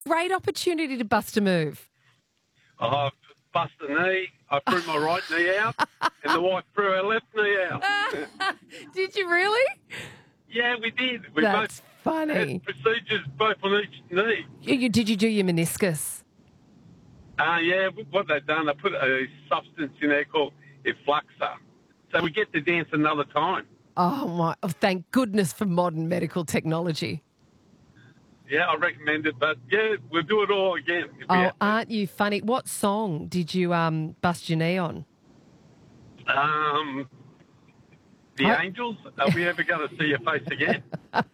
Great opportunity to bust a move. I bust a knee. I threw my right knee out, and the wife threw her left knee out. Did you really? Yeah, we did. We That's both funny. had procedures both on each knee. Did you do your meniscus? Yeah, what they've done, they put a substance in there called Influxa. So we get to dance another time. Oh, thank goodness for modern medical technology. Yeah, I recommend it, but yeah, we'll do it all again. if we Oh, have to. aren't you funny? What song did you bust your knee on? The Angels, are we ever going to see your face again?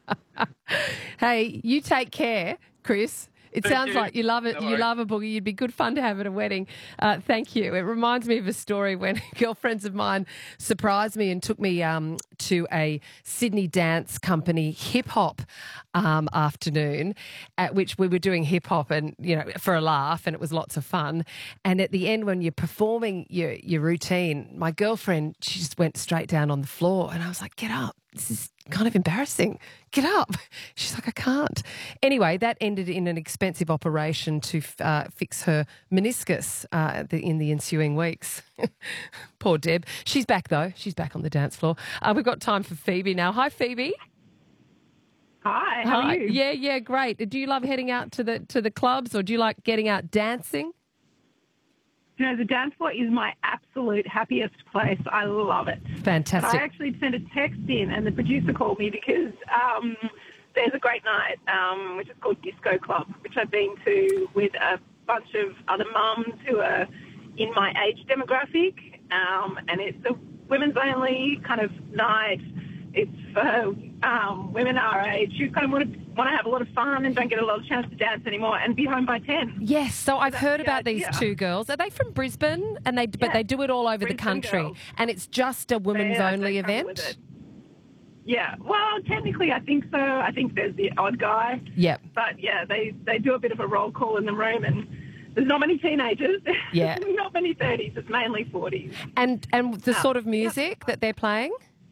Hey, you take care, Chris. It Thank sounds you. like you love it. No You worries. love a boogie. You'd be good fun to have at a wedding. Thank you. It reminds me of a story when girlfriends of mine surprised me and took me to a Sydney dance company hip hop afternoon, at which we were doing hip hop and for a laugh, and it was lots of fun. And at the end, when you're performing your routine, my girlfriend, she just went straight down on the floor, and I was like, "Get up! This is kind of embarrassing. Get up." She's like, "I can't." Anyway, that ended in an expensive operation to fix her meniscus in the ensuing weeks. Poor Deb. She's back, though. She's back on the dance floor. We've got time for Phoebe now. Hi, Phoebe. Hi, how are you? Yeah, great. Do you love heading out to the clubs, or do you like getting out dancing? You know, the dance floor is my absolute happiest place. I love it. Fantastic. But I actually sent a text in, and the producer called me because there's a great night, which is called Disco Club, which I've been to with a bunch of other mums who are in my age demographic, and it's a women's only kind of night. It's for women our age who kind of want to have a lot of fun and don't get a lot of chance to dance anymore and be home by 10. Yes, so I've heard about these idea. two girls. Are they from Brisbane? But Yeah. they do it all over the Brisbane country, girls. and it's just a women's only They come with event. it. Yeah, well, technically I think so. I think there's the odd guy. Yep. But yeah, they do a bit of a roll call in the room, and there's not many teenagers. Yeah. Not many 30s. It's mainly 40s. And the sort of music that they're playing.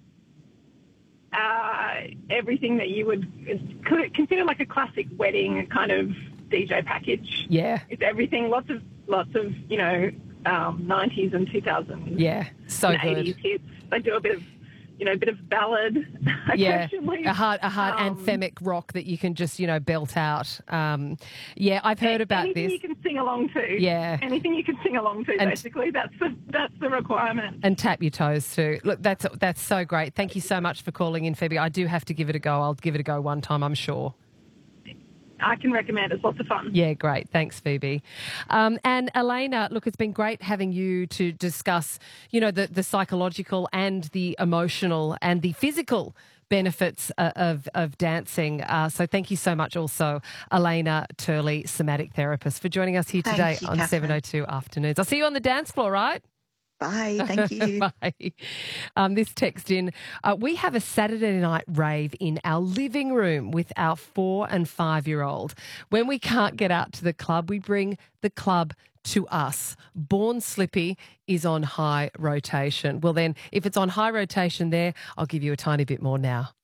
Everything that you would consider like a classic wedding kind of DJ package. Yeah. It's everything. Lots of 90s and 2000s. Yeah, so and good. 80s hits. They do a bit of ballad. Yeah, occasionally. a hard anthemic rock that you can just belt out. Yeah, I've heard about anything this. you can sing along to. Yeah. Anything you can sing along to, And- basically. That's the requirement. And tap your toes too. Look, that's so great. Thank you so much for calling in, Phoebe. I do have to give it a go. I'll give it a go one time, I'm sure. I can recommend it. It's lots of fun. Yeah, great. Thanks, Phoebe. And Elena, look, it's been great having you to discuss, the psychological and the emotional and the physical benefits of dancing. So thank you so much also, Elena Turley, somatic therapist, for joining us here today you, on Catherine. 702 Afternoons. I'll see you on the dance floor, right? Bye. Thank you. Bye. This text in, we have a Saturday night rave in our living room with our 4 and 5-year-old. When we can't get out to the club, we bring the club to us. Born Slippy is on high rotation. Well then, if it's on high rotation there, I'll give you a tiny bit more now.